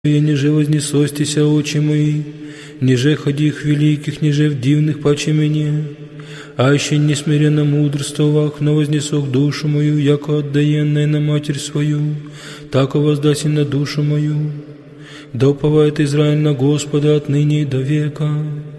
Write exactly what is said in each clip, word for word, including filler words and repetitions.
ниже вознесостися, очи мои, ниже ходих великих, ниже в дивных паче мне, аще несмиренно мудрствовах, но вознесох душу мою, яко отдаенная на матерь свою, тако воздаси на душу мою. Да уповает Израиль на Господа отныне и до века.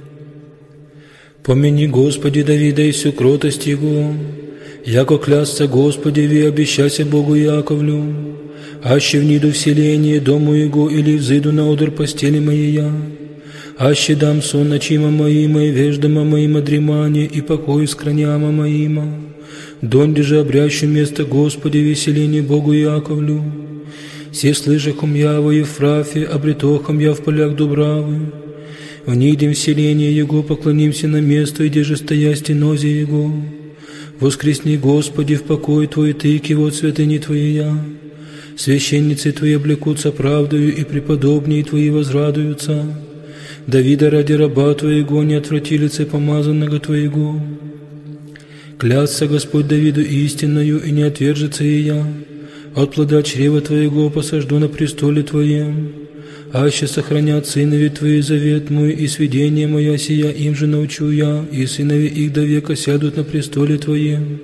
Помяни, Господи, Давида и всю кротость Его, яко клясться Господи, ви обещайся Богу Яковлю, аще вниду вселение дому Его, или взыду на одр постели моей я, аще дам сон ночима моима и веждама моима дремание и покой с краняма моима, донде же обрящу место Господи веселение Богу Яковлю. Все слышахом я во Ефрафе, обретохом я в полях Дубравы, внидем вселение Его, поклонимся на место, где же стоя стенозе Его. Воскресни, Господи, в покой Твой, Ты, кивот святыни Твоя. Священницы Твои облекутся правдою, и преподобнее Твои возрадуются. Давида ради раба Твоего не отврати лице помазанного Твоего. Клятся Господь Давиду истинною, и не отвержется и я. От плода чрева Твоего посажду на престоле Твоем. Аще сохранят сынови Твои завет мой, и сведение моя сия им же научу я, и сынови их до века сядут на престоле Твоем.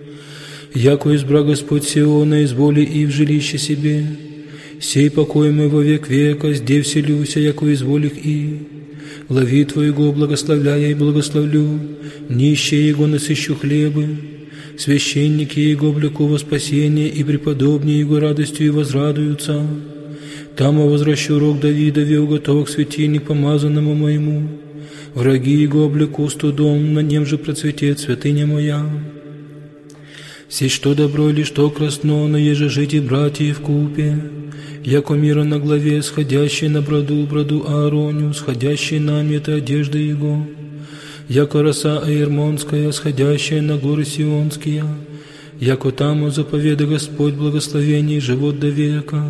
Яко избра Господь Сиона, изволи и в жилище себе, сей покой мой во век века, здесь вселюся, яко изволих и. Лови Твоего благословляя и благословлю, нищие Его насыщу хлебы, священники Его облеку во спасение, и преподобнее Его радостью и возрадуются. Там возвращу рог Давидове, уготовок светильник помазанному моему. Враги Его облеку студом, на нем же процветет святыня моя. Все что добро или что красно, но еже жить и братья вкупе, яко мира на главе, сходящий на броду, броду Аароню, сходящий на мета одежды Его, яко роса Аермонская, сходящая на горы Сионские, яко там заповеда Господь благословений, живот до века.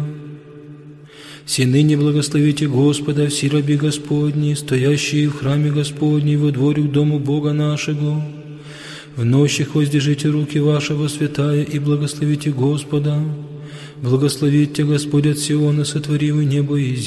Все ныне благословите Господа, все раби Господни, стоящие в храме Господней, во дворе к дому Бога нашего. В нощах воздержите руки вашего святая и благословите Господа. Благословите Господь от Сиона, сотворивший небо и землю.